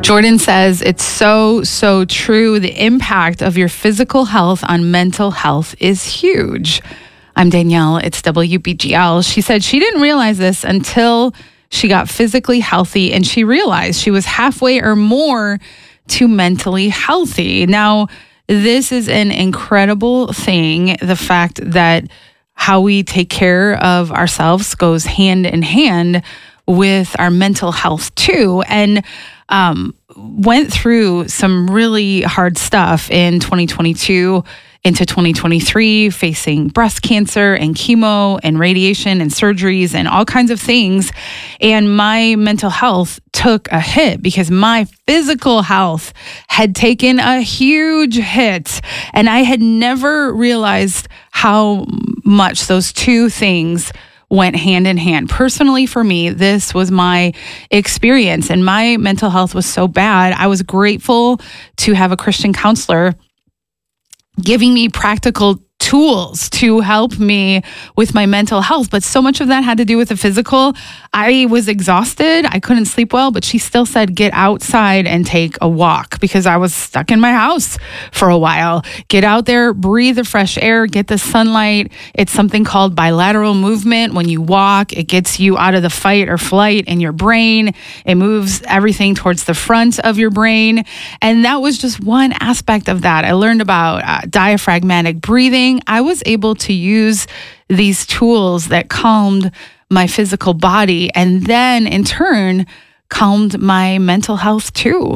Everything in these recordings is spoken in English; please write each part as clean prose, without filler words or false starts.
Jordan says it's so true. The impact of your physical health on mental health is huge. I'm Danielle. It's WBGL. She said she didn't realize this until she got physically healthy and she realized she was halfway or more to mentally healthy. Now, this is an incredible thing. The fact that how we take care of ourselves goes hand in hand with our mental health too. And went through some really hard stuff in 2022 into 2023, facing breast cancer and chemo and radiation and surgeries and all kinds of things. And my mental health took a hit because my physical health had taken a huge hit. And I had never realized how much those two things went hand in hand. Personally, for me, this was my experience, and my mental health was so bad. I was grateful to have a Christian counselor giving me practical tools to help me with my mental health. But so much of that had to do with the physical. I was exhausted. I couldn't sleep well, but she still said, get outside and take a walk because I was stuck in my house for a while. Get out there, breathe the fresh air, get the sunlight. It's something called bilateral movement. When you walk, it gets you out of the fight or flight in your brain. It moves everything towards the front of your brain. And that was just one aspect of that. I learned about diaphragmatic breathing. I was able to use these tools that calmed my physical body and then in turn calmed my mental health too.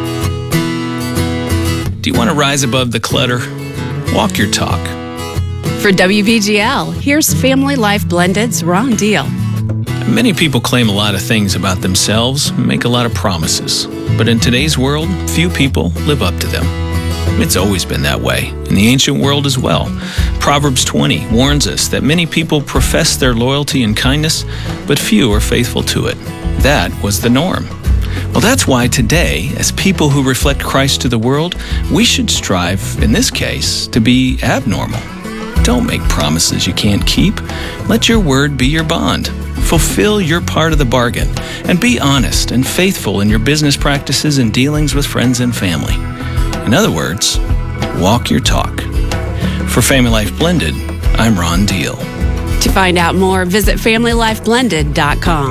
Do you want to rise above the clutter? Walk your talk. For WBGL, here's Family Life Blended's Ron Deal. Many people claim a lot of things about themselves and make a lot of promises. But in today's world, few people live up to them. It's always been that way, in the ancient world as well. Proverbs 20 warns us that many people profess their loyalty and kindness, but few are faithful to it. That was the norm. Well, that's why today, as people who reflect Christ to the world, we should strive, in this case, to be abnormal. Don't make promises you can't keep. Let your word be your bond. Fulfill your part of the bargain, and be honest and faithful in your business practices and dealings with friends and family. In other words, walk your talk. For Family Life Blended, I'm Ron Deal. To find out more, visit FamilyLifeBlended.com.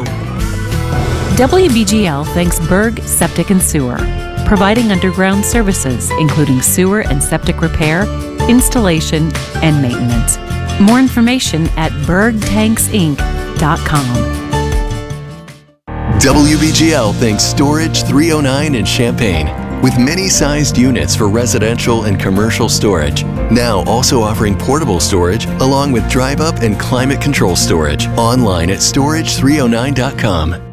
WBGL thanks Berg Septic and Sewer, providing underground services, including sewer and septic repair, installation, and maintenance. More information at bergtanksinc.com. WBGL thanks Storage 309 in Champaign, with many sized units for residential and commercial storage. Now also offering portable storage along with drive-up and climate control storage. Online at storage309.com.